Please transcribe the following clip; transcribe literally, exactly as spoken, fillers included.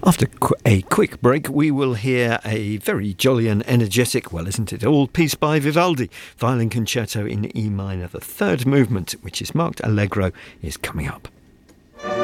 After qu- a quick break, we will hear a very jolly and energetic, well, isn't it all, piece by Vivaldi, Violin Concerto in E minor. The third movement, which is marked Allegro, is coming up.